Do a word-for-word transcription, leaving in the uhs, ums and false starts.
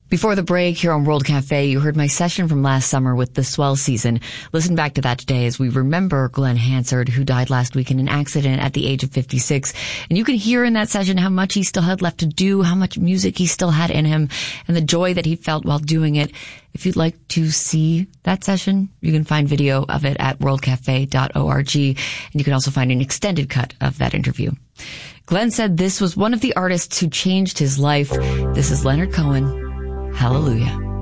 Before the break here on World Cafe, you heard my session from last summer with the Swell Season. Listen back to that today as we remember Glenn Hansard, who died last week in an accident at the age of fifty-six. And you can hear in that session how much he still had left to do, how much music he still had in him, and the joy that he felt while doing it. If you'd like to see that session, you can find video of it at world cafe dot org, and you can also find an extended cut of that interview. Glenn said this was one of the artists who changed his life. This is Leonard Cohen. Hallelujah.